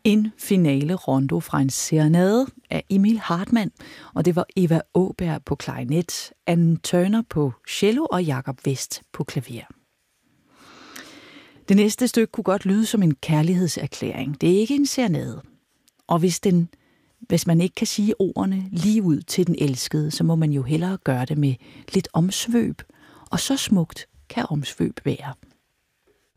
En finale rondo fra en serenade af Emil Hartmann, og det var Eva Åberg på klarinet, Anne Turner på cello og Jakob West på klaver. Det næste stykke kunne godt lyde som en kærlighedserklæring. Det er ikke en serenade. Og hvis man ikke kan sige ordene lige ud til den elskede, så må man jo hellere gøre det med lidt omsvøb. Og så smukt kan omsvøb være.